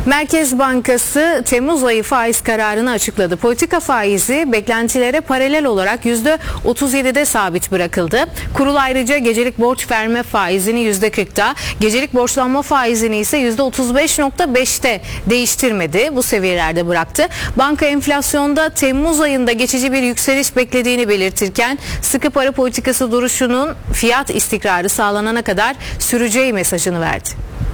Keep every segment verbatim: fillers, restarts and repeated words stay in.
Merkez Bankası Temmuz ayı faiz kararını açıkladı. Politika faizi beklentilere paralel olarak yüzde otuz yedide sabit bırakıldı. Kurul ayrıca gecelik borç verme faizini yüzde kırkta, gecelik borçlanma faizini ise yüzde otuz beş nokta beşte değiştirmedi. Bu seviyelerde bıraktı. Banka enflasyonda Temmuz ayında geçici bir yükseliş beklediğini belirtirken sıkı para politikası duruşunun fiyat istikrarı sağlanana kadar süreceği mesajını verdi.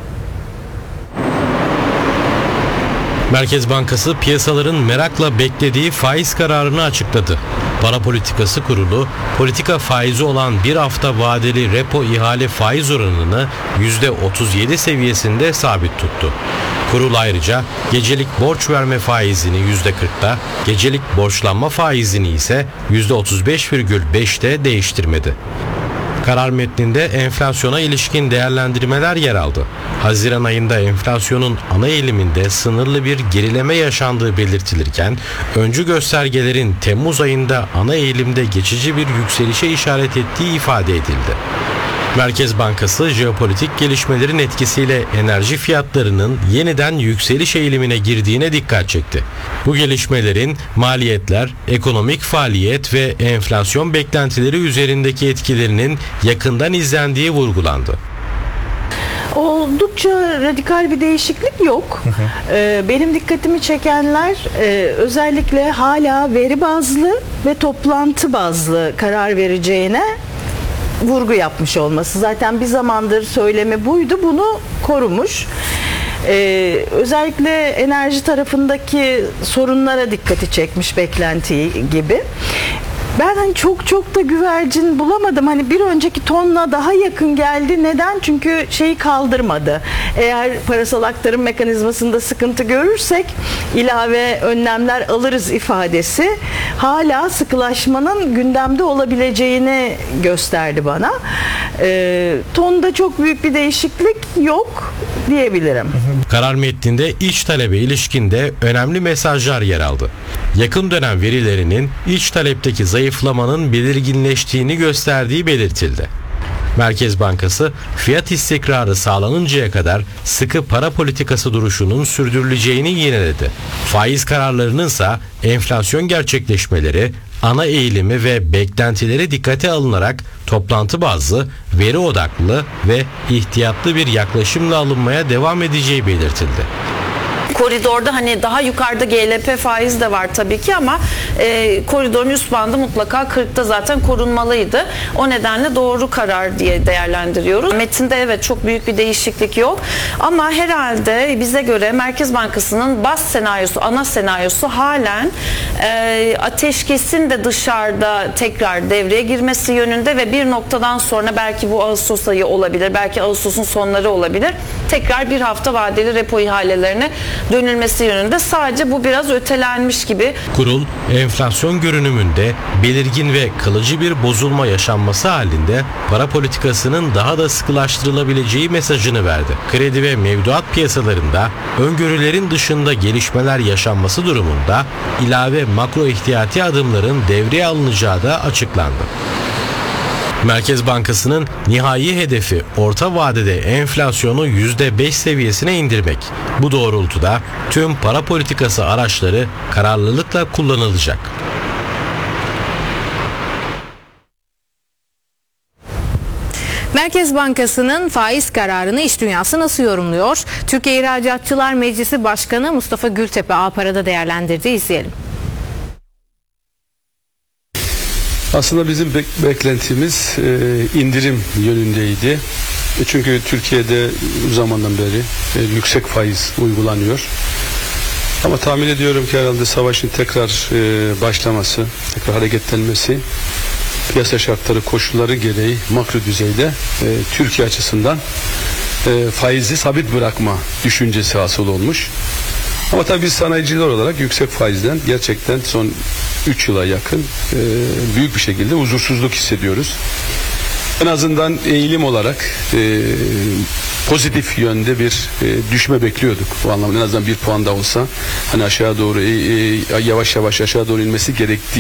Merkez Bankası piyasaların merakla beklediği faiz kararını açıkladı. Para Politikası Kurulu, politika faizi olan bir hafta vadeli repo ihale faiz oranını yüzde otuz yedi seviyesinde sabit tuttu. Kurul ayrıca gecelik borç verme faizini yüzde kırkta, gecelik borçlanma faizini ise yüzde otuz beş virgül beşte değiştirmedi. Karar metninde enflasyona ilişkin değerlendirmeler yer aldı. Haziran ayında enflasyonun ana eğiliminde sınırlı bir gerileme yaşandığı belirtilirken, öncü göstergelerin Temmuz ayında ana eğilimde geçici bir yükselişe işaret ettiği ifade edildi. Merkez Bankası jeopolitik gelişmelerin etkisiyle enerji fiyatlarının yeniden yükseliş eğilimine girdiğine dikkat çekti. Bu gelişmelerin maliyetler, ekonomik faaliyet ve enflasyon beklentileri üzerindeki etkilerinin yakından izlendiği vurgulandı. Oldukça radikal bir değişiklik yok. Hı hı. Ee, benim dikkatimi çekenler e, özellikle hala veri bazlı ve toplantı bazlı karar vereceğine vurgu yapmış olması. Zaten bir zamandır söylemi buydu. Bunu korumuş. Ee, özellikle enerji tarafındaki sorunlara dikkati çekmiş, beklenti gibi. Ben hani çok çok da güvercin bulamadım. Hani bir önceki tonla daha yakın geldi. Neden? Çünkü şeyi kaldırmadı. Eğer parasal aktarım mekanizmasında sıkıntı görürsek ilave önlemler alırız ifadesi hala sıkılaşmanın gündemde olabileceğini gösterdi bana. E, tonda çok büyük bir değişiklik yok diyebilirim. Karar metninde iç talebe ilişkin de önemli mesajlar yer aldı. Yakın dönem verilerinin iç talepteki zayıflamanın belirginleştiğini gösterdiği belirtildi. Merkez Bankası fiyat istikrarı sağlanıncaya kadar sıkı para politikası duruşunun sürdürüleceğini yineledi. Faiz kararlarının ise enflasyon gerçekleşmeleri, ana eğilimi ve beklentileri dikkate alınarak toplantı bazlı, veri odaklı ve ihtiyatlı bir yaklaşımla alınmaya devam edeceği belirtildi. Koridorda hani daha yukarıda G L P faiz de var tabii ki ama e, koridorun üst bandı mutlaka kırkta zaten korunmalıydı. O nedenle doğru karar diye değerlendiriyoruz. Metinde evet çok büyük bir değişiklik yok ama herhalde bize göre Merkez Bankası'nın baz senaryosu, ana senaryosu halen e, ateşkesin de dışarıda tekrar devreye girmesi yönünde ve bir noktadan sonra belki bu Ağustos ayı olabilir, belki Ağustos'un sonları olabilir. Tekrar bir hafta vadeli repo ihalelerine dönülmesi yönünde. Sadece bu biraz ötelenmiş gibi. Kurul, enflasyon görünümünde belirgin ve kalıcı bir bozulma yaşanması halinde para politikasının daha da sıkılaştırılabileceği mesajını verdi. Kredi ve mevduat piyasalarında öngörülerin dışında gelişmeler yaşanması durumunda ilave makro ihtiyati adımların devreye alınacağı da açıklandı. Merkez Bankası'nın nihai hedefi orta vadede enflasyonu yüzde beş seviyesine indirmek. Bu doğrultuda tüm para politikası araçları kararlılıkla kullanılacak. Merkez Bankası'nın faiz kararını iş dünyası nasıl yorumluyor? Türkiye İhracatçılar Meclisi Başkanı Mustafa Gültepe A Para'da değerlendirdi. İzleyelim. Aslında bizim bek- beklentimiz e, indirim yönündeydi. E, çünkü Türkiye'de uzun zamandan beri e, yüksek faiz uygulanıyor. Ama tahmin ediyorum ki herhalde savaşın tekrar e, başlaması, tekrar hareketlenmesi, piyasa şartları, koşulları gereği makro düzeyde e, Türkiye açısından e, faizi sabit bırakma düşüncesi hasıl olmuş. Ama tabii biz sanayiciler olarak yüksek faizden gerçekten son üç yıla yakın e, büyük bir şekilde huzursuzluk hissediyoruz. En azından eğilim olarak e, pozitif yönde bir e, düşme bekliyorduk. Bu anlamda en azından bir puan da olsa hani aşağı doğru e, e, yavaş yavaş aşağı doğru inmesi gerektiği